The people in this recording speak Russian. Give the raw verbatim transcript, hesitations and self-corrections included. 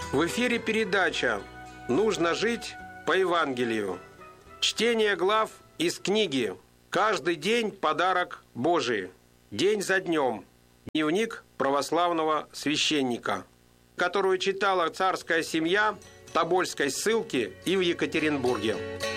В эфире передача «Нужно жить по Евангелию». Чтение глав из книги «Каждый день подарок Божий. День за днем». Дневник православного священника, которую читала царская семья в Тобольской ссылке и в Екатеринбурге.